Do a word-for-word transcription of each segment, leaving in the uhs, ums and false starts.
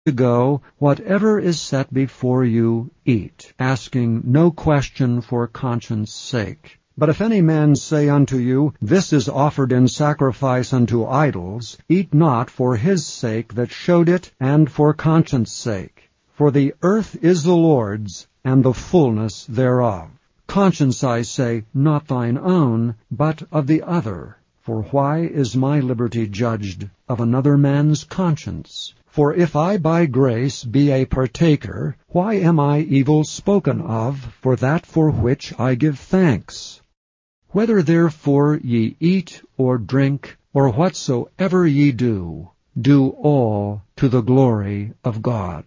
to go, whatever is set before you, eat, asking no question for conscience' sake. But if any man say unto you, This is offered in sacrifice unto idols, eat not for his sake that showed it, and for conscience' sake. For the earth is the Lord's, and the fullness thereof. Conscience, I say, not thine own, but of the other. For why is my liberty judged of another man's conscience? For if I by grace be a partaker, why am I evil spoken of for that for which I give thanks? Whether therefore ye eat or drink, or whatsoever ye do, do all to the glory of God.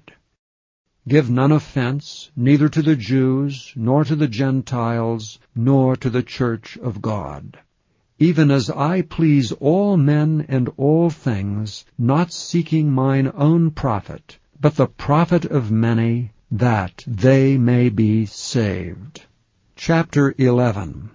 Give none offense, neither to the Jews, nor to the Gentiles, nor to the church of God. Even as I please all men and all things, not seeking mine own profit, but the profit of many, that they may be saved. Chapter eleven.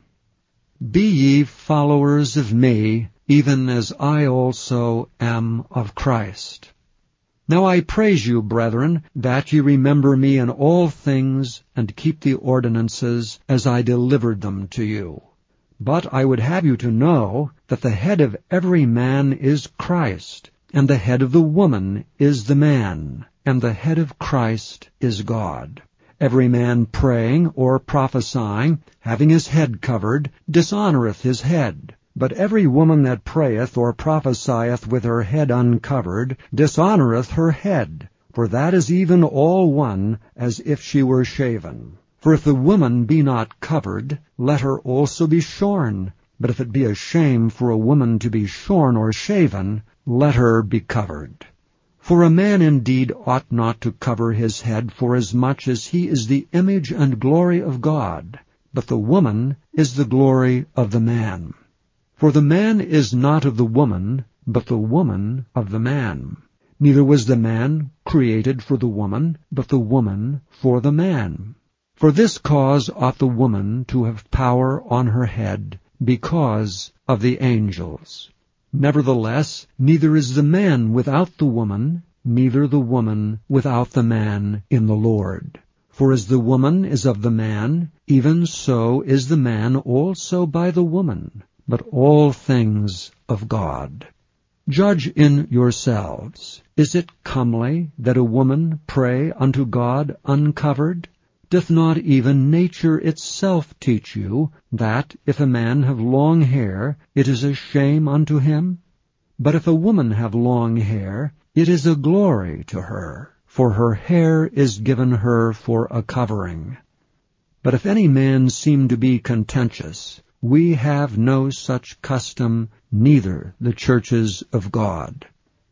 Be ye followers of me, even as I also am of Christ. Now I praise you, brethren, that ye remember me in all things, and keep the ordinances as I delivered them to you. But I would have you to know that the head of every man is Christ, and the head of the woman is the man, and the head of Christ is God. Every man praying or prophesying, having his head covered, dishonoureth his head. But every woman that prayeth or prophesieth with her head uncovered dishonoureth her head, for that is even all one as if she were shaven. For if the woman be not covered, let her also be shorn. But if it be a shame for a woman to be shorn or shaven, let her be covered. For a man indeed ought not to cover his head, forasmuch as he is the image and glory of God, but the woman is the glory of the man. For the man is not of the woman, but the woman of the man. Neither was the man created for the woman, but the woman for the man. For this cause ought the woman to have power on her head, because of the angels. Nevertheless, neither is the man without the woman, neither the woman without the man in the Lord. For as the woman is of the man, even so is the man also by the woman, but all things of God. Judge in yourselves. Is it comely that a woman pray unto God uncovered? Doth not even nature itself teach you, that if a man have long hair, it is a shame unto him? But if a woman have long hair, it is a glory to her, for her hair is given her for a covering. But if any man seem to be contentious, we have no such custom, neither the churches of God.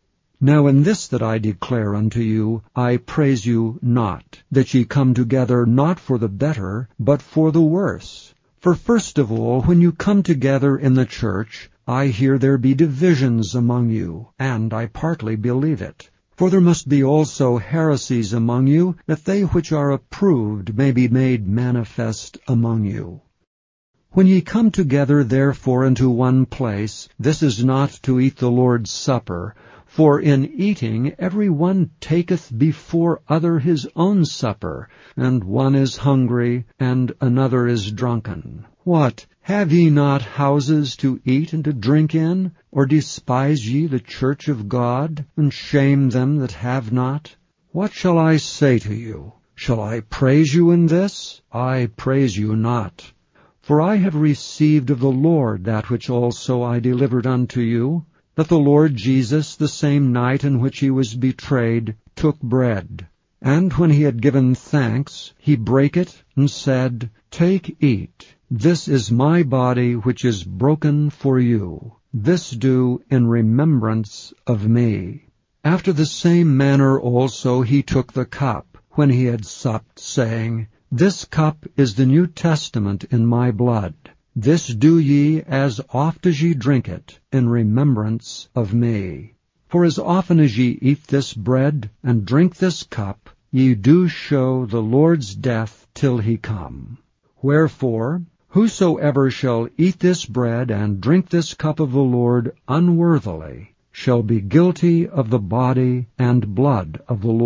Now in this that I declare unto you, I praise you not, that ye come together not for the better, but for the worse. For first of all, when you come together in the church, I hear there be divisions among you, and I partly believe it. For there must be also heresies among you, that they which are approved may be made manifest among you. When ye come together therefore into one place, this is not to eat the Lord's Supper, for in eating every one taketh before other his own supper, and one is hungry, and another is drunken. What? Have ye not houses to eat and to drink in? Or despise ye the church of God, and shame them that have not? What shall I say to you? Shall I praise you in this? I praise you not. For I have received of the Lord that which also I delivered unto you, that the Lord Jesus, the same night in which he was betrayed, took bread. And when he had given thanks, he brake it, and said, Take, eat. This is my body which is broken for you. This do in remembrance of me. After the same manner also he took the cup, when he had supped, saying, This cup is the New Testament in my blood. This do ye as oft as ye drink it, in remembrance of me. For as often as ye eat this bread, and drink this cup, ye do show the Lord's death till he come. Wherefore, whosoever shall eat this bread, and drink this cup of the Lord unworthily, shall be guilty of the body and blood of the Lord.